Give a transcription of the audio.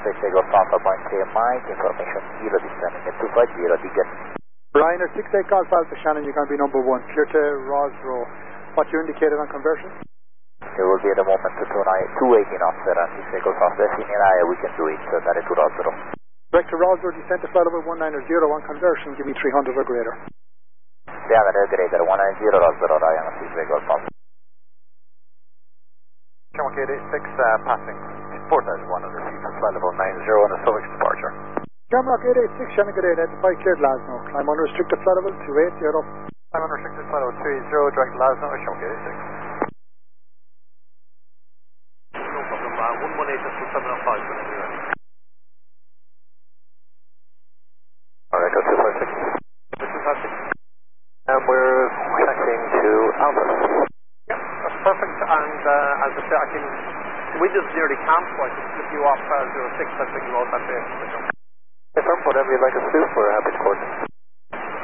6 Golf Alpha Point K Mike, information kilo descending at 250, digit. Ryanair 68 Golf Alpha Shannon, you're going to be number 1, clear to Rosrow. What you indicated on conversion? There will be at the moment to 218 offset on 6 Golf Alpha. That's in an area we can do it, so that is to Rosrow. Direct to Rosrow, descent to flight level 190 on conversion, give me 300 or greater. Diameter greater, 190 Rosrow, Ryanair 68 Golf Alpha. Shamrock 886 passing 4,100 feet for flight level 90 on a Southwark departure. Shamrock 886, Shannon good 8, identify clear Glasgow. Climb unrestricted flight level 280. Climb unrestricted flight level 280, direct Glasgow, Shamrock 886. No problem, 118 just to 705 whenever you're ready. Alright, go 256. This is fantastic. And we're checking to Alpha. That's perfect, and as I say, I can, we just nearly camped, so I can flip you off 06, I think you all that way. Confirm whatever you'd like us to do for a happy course.